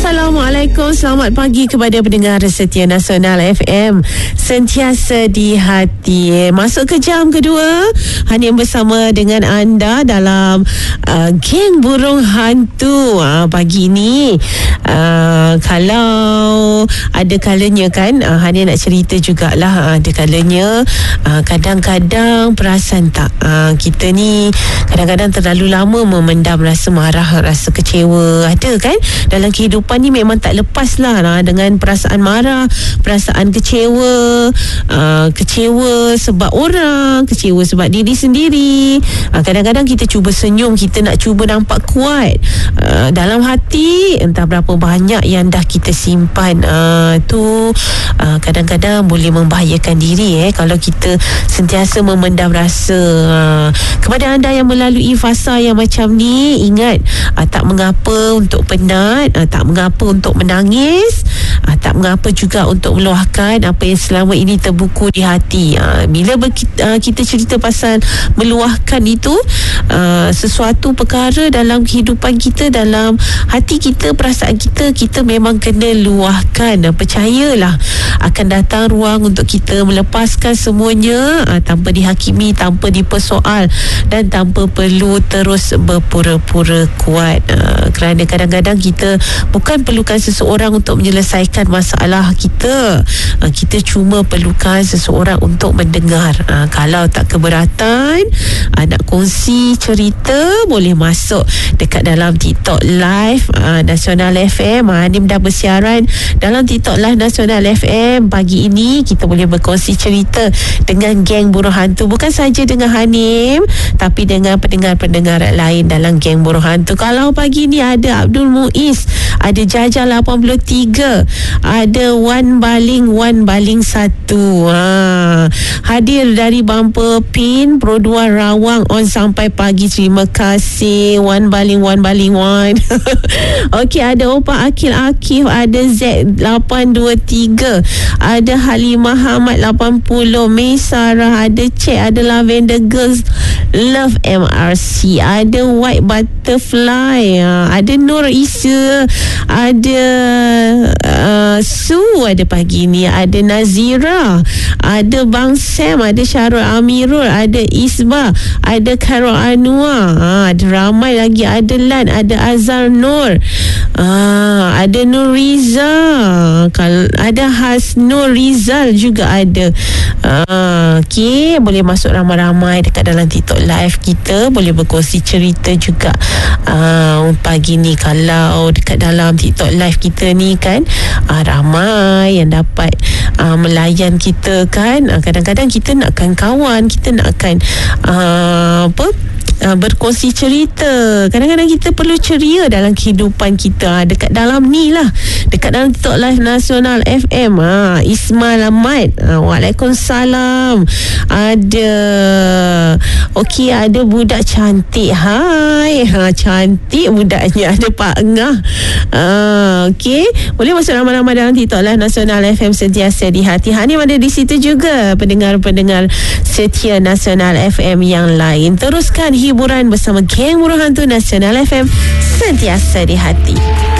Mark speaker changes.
Speaker 1: Assalamualaikum, selamat pagi kepada pendengar setia Nasional FM, sentiasa di hati. Masuk ke jam kedua, Hanim bersama dengan anda dalam Geng Burung Hantu. Pagi ni kalau ada kalanya kan, Hanim nak cerita jugalah, ada kalanya kadang-kadang perasan tak, kita ni kadang-kadang terlalu lama memendam rasa marah, rasa kecewa. Ada kan dalam kehidupan ni, memang tak lepas lah dengan perasaan marah, perasaan kecewa, kecewa sebab orang, kecewa sebab diri sendiri. Kadang-kadang kita cuba senyum, kita nak cuba nampak kuat, dalam hati entah berapa banyak yang dah kita simpan. Tu kadang-kadang boleh membahayakan diri kalau kita sentiasa memendam rasa. Kepada anda yang melalui fasa yang macam ni, ingat, tak mengapa untuk penat, tak mengapa untuk menangis, tak mengapa juga untuk meluahkan apa yang selama ini terbuku di hati. Bila kita cerita pasal meluahkan itu, sesuatu perkara dalam kehidupan kita, dalam hati kita, perasaan kita, kita memang kena luahkan. Percayalah, akan datang ruang untuk kita melepaskan semuanya, tanpa dihakimi, tanpa dipersoal, dan tanpa perlu terus berpura-pura kuat. Kerana kadang-kadang kita bukan perlukan seseorang untuk menyelesaikan masalah kita, kita cuma perlukan seseorang untuk mendengar. Kalau tak keberatan, nak kongsi cerita, boleh masuk dekat dalam TikTok Live Nasional FM. Hanim dah bersiaran dalam TikTok Live Nasional FM. Pagi ini kita boleh berkongsi cerita dengan Geng Burung Hantu, bukan saja dengan Hanim, tapi dengan pendengar-pendengar lain dalam Geng Burung Hantu. Kalau pagi ni ada Abdul Muiz, ada Jaja 83, ada Wan Baling 1. Hadir dari Bumper Pin Pro 2 Rawang on sampai pagi. Terima kasih Wan Baling 1. Okey, ada Opa Akil Akif, ada Z823, ada Halimah Hamad 80, May Sarah, ada Cik, ada Lavender Girls Love MRC, ada White Butterfly, ada Nur Isa, ada Su, ada pagi ni, ada Nazira, ada Bang Sam, ada Syarul Amirul, ada Isbah, ada Karol Anwar, ada ramai lagi, ada Lan, ada Azhar Nur, ada Nur Riza, ada Hasnur Rizal juga ada. Okey, boleh masuk ramai-ramai dekat dalam TikTok Live kita, boleh berkongsi cerita juga. Pagi ni kalau dekat dalam TikTok Live kita ni kan, ramai yang dapat melayan kita kan. Kadang-kadang kita nakkan kawan, kita nakkan berkongsi cerita. Kadang-kadang kita perlu ceria dalam kehidupan kita. Dekat dalam ni lah, dekat dalam TikTok Live Nasional FM, Ismail Ahmad, Waalaikumsalam. Ada okey, ada budak cantik. Hai, cantik budaknya. Ada Pak Engah. Okey, boleh masuk ramai-ramai dalam TikTok Live Nasional FM, sentiasa di hati. Hanim ada di situ juga, pendengar-pendengar setia Nasional FM yang lain. Teruskan hiburan bersama Geng Burung Hantu Nasional FM, sentiasa di hati.